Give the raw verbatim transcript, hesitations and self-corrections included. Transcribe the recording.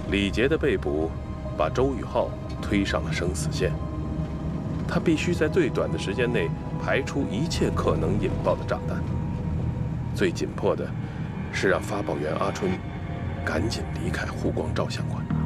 李杰的被捕，把周宇浩推上了生死线。他必须在最短的时间内排除一切可能引爆的炸弹。最紧迫的是让发报员阿春赶紧离开沪光照相馆。